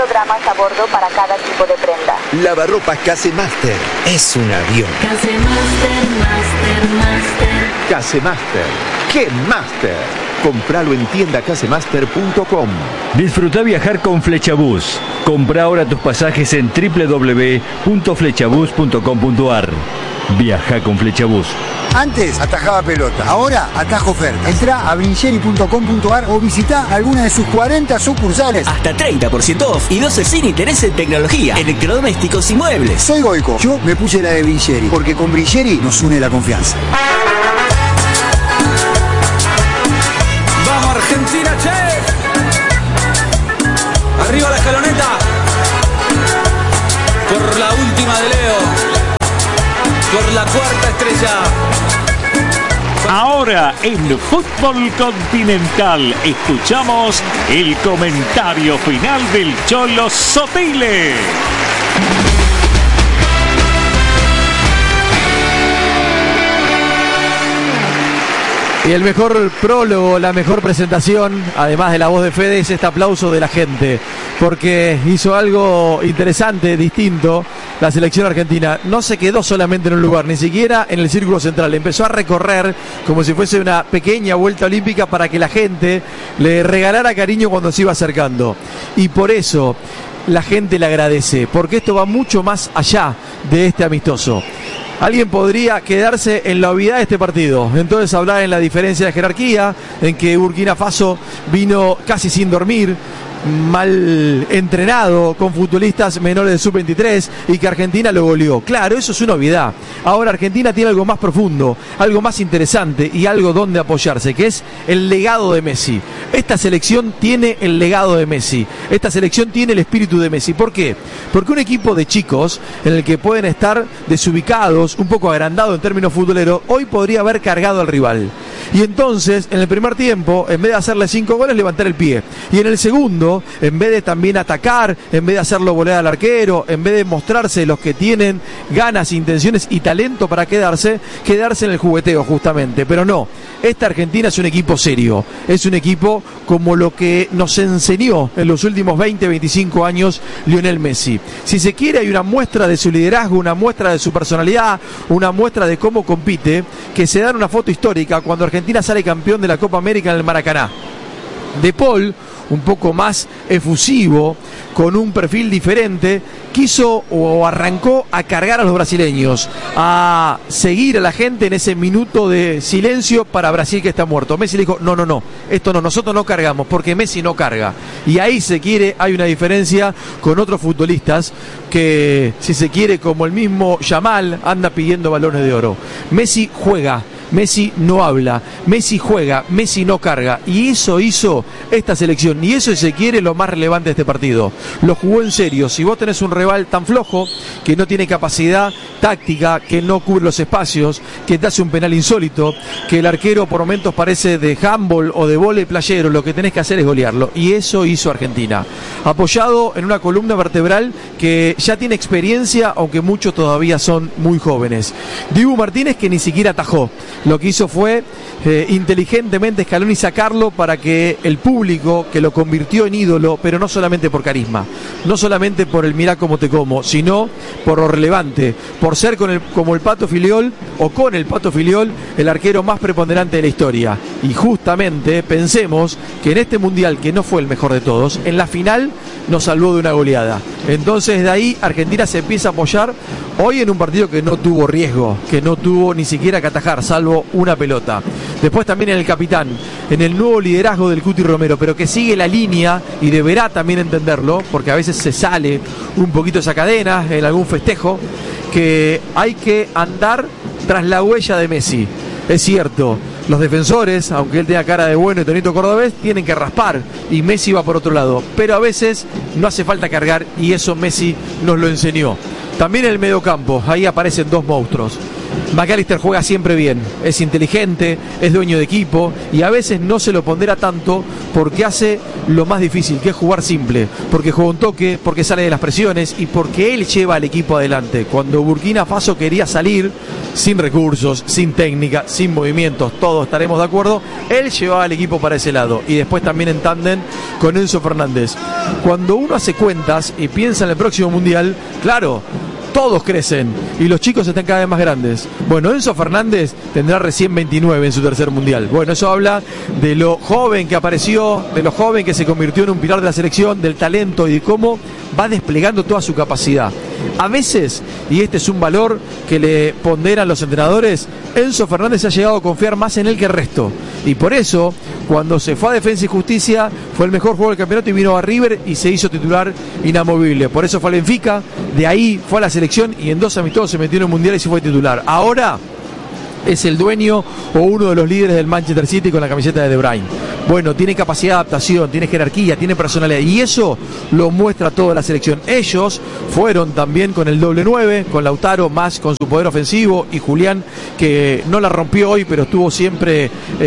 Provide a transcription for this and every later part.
hologramas a bordo para cada tipo de prenda. Lavarropas Casemaster es un avión. Casemaster, Master. Casemaster, ¡qué master! Compralo en tiendacasemaster.com. Disfruta viajar con Flechabús. Compra ahora tus pasajes en www.flechabús.com.ar. Viaja con Flechabús. Antes atajaba pelota, ahora atajo ofertas. Entrá a brincheri.com.ar o visita alguna de sus 40 sucursales. Hasta 30% off y 12 sin interés en tecnología, electrodomésticos y muebles. Soy Goico, yo me puse la de Brincheri, porque con Brincheri nos une la confianza. ¡Vamos Argentina, che! Arriba la escaloneta. Por la última de Leo. Por la cuarta estrella. Ahora en Fútbol Continental escuchamos el comentario final del Cholo Sotile. Y el mejor prólogo, la mejor presentación, además de la voz de Fede, es este aplauso de la gente, porque hizo algo interesante, distinto. La selección argentina no se quedó solamente en un lugar, ni siquiera en el círculo central, empezó a recorrer como si fuese una pequeña vuelta olímpica para que la gente le regalara cariño cuando se iba acercando. Y por eso la gente le agradece, porque esto va mucho más allá de este amistoso. Alguien podría quedarse en la obviedad de este partido, entonces hablar en la diferencia de jerarquía, en que Burkina Faso vino casi sin dormir, mal entrenado, con futbolistas menores de sub-23, y que Argentina lo goleó. Claro, eso es una obviedad. Ahora Argentina tiene algo más profundo, algo más interesante y algo donde apoyarse, que es el legado de Messi. Esta selección tiene el legado de Messi, esta selección tiene el espíritu de Messi. ¿Por qué? Porque un equipo de chicos en el que pueden estar desubicados, un poco agrandado en términos futboleros, hoy podría haber cargado al rival. Y entonces, en el primer tiempo, en vez de hacerle 5 goles, levantar el pie. Y en el segundo, en vez de también atacar, en vez de hacerlo volear al arquero, en vez de mostrarse los que tienen ganas, intenciones y talento para quedarse en el jugueteo justamente. Pero no, esta Argentina es un equipo serio, es un equipo como lo que nos enseñó en los últimos 20, 25 años Lionel Messi. Si se quiere, hay una muestra de su liderazgo, una muestra de su personalidad, una muestra de cómo compite, que se da en una foto histórica cuando Argentina sale campeón de la Copa América en el Maracaná. De Paul, un poco más efusivo, con un perfil diferente, quiso o arrancó a cargar a los brasileños, a seguir a la gente en ese minuto de silencio para Brasil que está muerto. Messi le dijo, no, esto no, nosotros no cargamos, porque Messi no carga. Y ahí se quiere, hay una diferencia con otros futbolistas que, si se quiere, como el mismo Yamal, anda pidiendo balones de oro. Messi juega, Messi no habla, Messi juega, Messi no carga, y eso hizo esta selección, y eso, si se quiere, lo más relevante de este partido. Lo jugó en serio. Si vos tenés un rival tan flojo, que no tiene capacidad táctica, que no cubre los espacios, que te hace un penal insólito, que el arquero por momentos parece de handball o de vóley playero, lo que tenés que hacer es golearlo, y eso hizo Argentina, apoyado en una columna vertebral que ya tiene experiencia, aunque muchos todavía son muy jóvenes. Dibu Martínez, que ni siquiera atajó. Lo que hizo fue inteligentemente Scaloni sacarlo para que el público, que lo convirtió en ídolo, pero no solamente por carisma, no solamente por el mirá cómo te como, sino por lo relevante, por ser como el Pato Filiol, o con el Pato Filiol, el arquero más preponderante de la historia. Y justamente pensemos que en este mundial, que no fue el mejor de todos, en la final nos salvó de una goleada. Entonces de ahí Argentina se empieza a apoyar hoy en un partido que no tuvo riesgo, que no tuvo ni siquiera que atajar, salvo una pelota. Después también en el capitán, en el nuevo liderazgo del Cuti Romero, pero que sigue la línea y deberá también entenderlo, porque a veces se sale un poquito esa cadena en algún festejo, que hay que andar tras la huella de Messi. Es cierto, los defensores, aunque él tenga cara de bueno y tonito cordobés, tienen que raspar, y Messi va por otro lado, pero a veces no hace falta cargar, y eso Messi nos lo enseñó. También en el mediocampo, ahí aparecen dos monstruos. McAllister juega siempre bien, es inteligente, es dueño de equipo y a veces no se lo pondera tanto porque hace lo más difícil, que es jugar simple, porque juega un toque, porque sale de las presiones y porque él lleva al equipo adelante. Cuando Burkina Faso quería salir sin recursos, sin técnica, sin movimientos, todos estaremos de acuerdo, él llevaba al equipo para ese lado y después también en tándem con Enzo Fernández. Cuando uno hace cuentas y piensa en el próximo Mundial, claro, todos crecen y los chicos están cada vez más grandes. Bueno, Enzo Fernández tendrá recién 29 en su tercer Mundial. Bueno, eso habla de lo joven que apareció, de lo joven que se convirtió en un pilar de la selección, del talento y de cómo va desplegando toda su capacidad. A veces, y este es un valor que le ponderan los entrenadores, Enzo Fernández ha llegado a confiar más en él que el resto. Y por eso, cuando se fue a Defensa y Justicia, fue el mejor jugador del campeonato y vino a River y se hizo titular inamovible. Por eso fue al Benfica, de ahí fue a la selección y en 2 amistosos se metió en el Mundial y se fue titular. Ahora es el dueño o uno de los líderes del Manchester City con la camiseta de De Bruyne. Bueno, tiene capacidad de adaptación, tiene jerarquía, tiene personalidad y eso lo muestra toda la selección. Ellos fueron también con el doble 9, con Lautaro más con su poder ofensivo y Julián, que no la rompió hoy pero estuvo siempre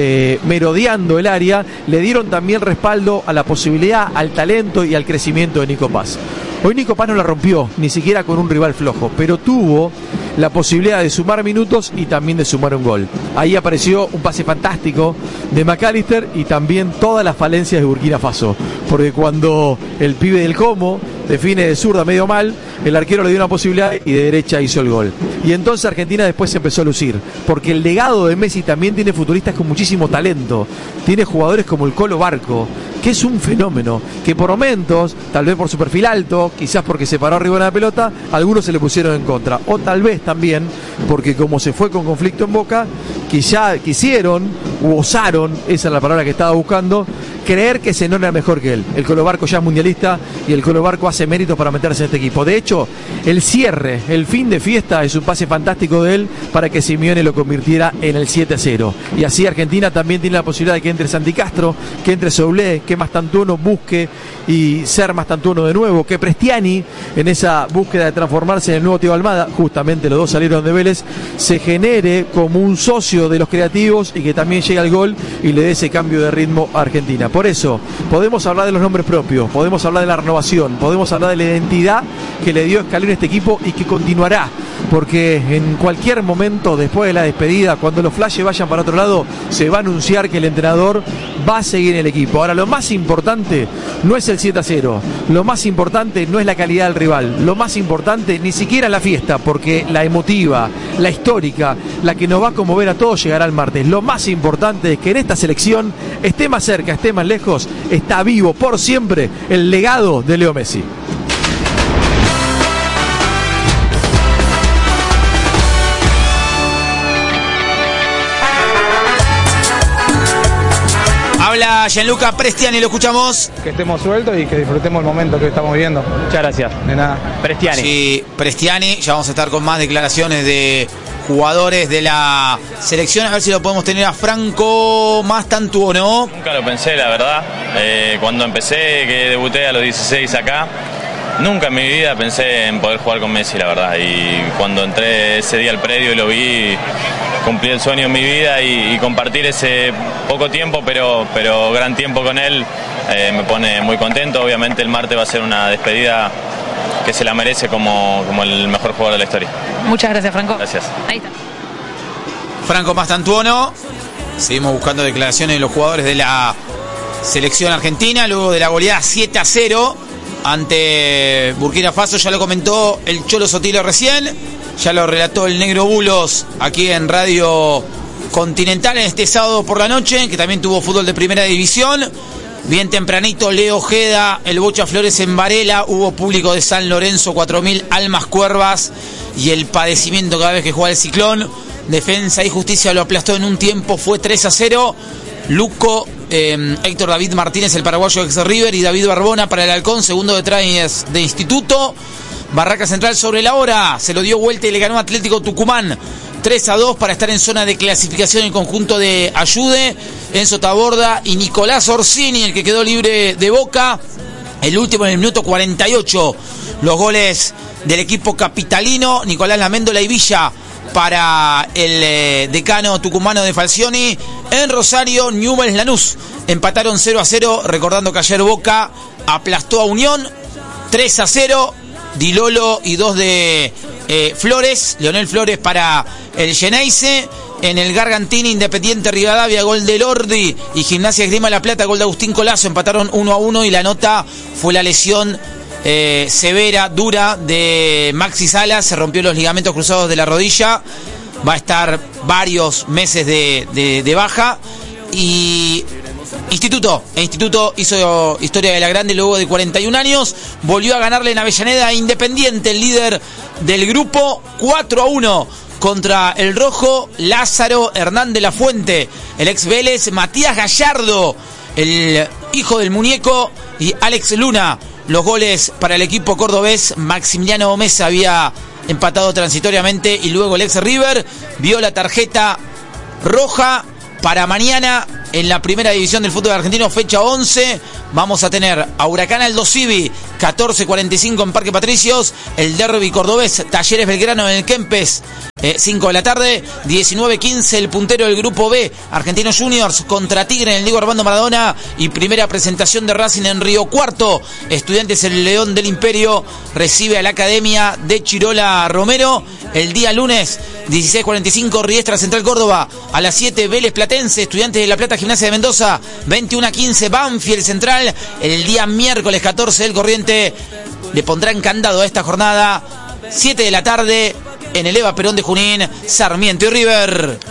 merodeando el área, le dieron también respaldo a la posibilidad, al talento y al crecimiento de Nico Paz. Hoy Nico Paz no la rompió, ni siquiera con un rival flojo, pero tuvo la posibilidad de sumar minutos y también de sumar un gol. Ahí apareció un pase fantástico de McAllister y también todas las falencias de Burkina Faso, porque cuando el pibe del Como define de zurda medio mal, el arquero le dio una posibilidad y de derecha hizo el gol. Y entonces Argentina después se empezó a lucir, porque el legado de Messi también tiene futbolistas con muchísimo talento, tiene jugadores como el Colo Barco, que es un fenómeno, que por momentos, tal vez por su perfil alto, quizás porque se paró arriba de la pelota, algunos se le pusieron en contra, o tal vez también porque como se fue con conflicto en Boca, quizá quisieron, u osaron, esa es la palabra que estaba buscando, creer que Zenón era mejor que él. El Colo Barco ya es mundialista y el Colo Barco hace méritos para meterse en este equipo. De hecho, el cierre, el fin de fiesta es un pase fantástico de él para que Simeone lo convirtiera en el 7-0. Y así Argentina también tiene la posibilidad de que entre Santi Castro, que entre Soulé, que Mastantuono busque y ser Mastantuono de nuevo, que Prestiani en esa búsqueda de transformarse en el nuevo Tío Almada, justamente los dos salieron de Vélez, se genere como un socio de los creativos y que también llegue al gol y le dé ese cambio de ritmo a Argentina. Por eso, podemos hablar de los nombres propios, podemos hablar de la renovación, podemos hablar de la identidad que le dio Scaloni a este equipo y que continuará, porque en cualquier momento después de la despedida, cuando los flashes vayan para otro lado, se va a anunciar que el entrenador va a seguir en el equipo. Ahora, lo más importante no es el 7-0, lo más importante no es la calidad del rival, lo más importante ni siquiera la fiesta, porque la emotiva, la histórica, la que nos va a conmover a todos llegará el martes. Lo más importante es que en esta selección, esté más cerca, esté más lejos, está vivo por siempre el legado de Leo Messi. Habla Gianluca Prestiani, lo escuchamos. Que estemos sueltos y que disfrutemos el momento que estamos viviendo. Muchas gracias. De nada. Prestiani. Sí, Prestiani, ya vamos a estar con más declaraciones de jugadores de la selección, a ver si lo podemos tener a Franco Mastantuono. Nunca lo pensé, la verdad. Cuando empecé, que debuté a los 16 acá, nunca en mi vida pensé en poder jugar con Messi, la verdad. Y cuando entré ese día al predio y lo vi, cumplí el sueño en mi vida y compartir ese poco tiempo, pero gran tiempo con él, me pone muy contento. Obviamente el martes va a ser una despedida que se la merece como el mejor jugador de la historia. Muchas gracias, Franco. Gracias. Ahí está. Franco Mastantuono. Seguimos buscando declaraciones de los jugadores de la selección argentina luego de la goleada 7-0 ante Burkina Faso. Ya lo comentó el Cholo Sotile recién, ya lo relató el Negro Bulos aquí en Radio Continental en este sábado por la noche, que también tuvo fútbol de primera división. Bien tempranito, Leo Ojeda, el Bocha Flores en Varela, hubo público de San Lorenzo, 4.000 almas cuervas y el padecimiento cada vez que juega el Ciclón. Defensa y Justicia lo aplastó en un tiempo, fue 3-0. Luco, Héctor David Martínez, el paraguayo ex River, y David Barbona para el Halcón, segundo detrás de Instituto. Barraca Central sobre la hora, se lo dio vuelta y le ganó Atlético Tucumán 3-2 para estar en zona de clasificación en conjunto de Ayude, Enzo Taborda y Nicolás Orsini, el que quedó libre de Boca. El último en el minuto 48, los goles del equipo capitalino, Nicolás Laméndola y Villa para el decano tucumano de Falcioni. En Rosario, Newell's Lanús empataron 0-0, recordando que ayer Boca aplastó a Unión 3-0, Di Lolo y 2 de Flores, Leonel Flores para el Geneise. En el Gargantini, Independiente Rivadavia, gol de Lordi, y Gimnasia Esgrima La Plata, gol de Agustín Colazo, empataron 1-1, y la nota fue la lesión severa, dura, de Maxi Salas. Se rompió los ligamentos cruzados de la rodilla, va a estar varios meses de baja. Y Instituto hizo historia de la grande luego de 41 años, volvió a ganarle en Avellaneda a Independiente, el líder del grupo, 4-1 contra el rojo. Lázaro Hernán de la Fuente, el ex Vélez, Matías Gallardo, el hijo del muñeco, y Alex Luna, los goles para el equipo cordobés. Maximiliano Mesa había empatado transitoriamente, y luego el ex River vio la tarjeta roja. Para mañana, en la primera división del fútbol argentino, fecha 11, vamos a tener a Huracán Aldo Civi, 14:45 en Parque Patricios. El derbi cordobés, Talleres Belgrano en el Kempes, 5 de la tarde. 19:15 el puntero del grupo B, Argentinos Juniors contra Tigre en el Diego Armando Maradona. Y primera presentación de Racing en Río Cuarto. Estudiantes, el León del Imperio, recibe a la Academia de Chirola Romero. El día lunes, 16:45, Riestra Central Córdoba. A las 7, Vélez Platense, Estudiantes de La Plata, Gimnasia de Mendoza. 21:15, Banfield Central. El día miércoles 14, el Corriente le pondrá en candado a esta jornada. 7 de la tarde, en el Eva Perón de Junín, Sarmiento y River.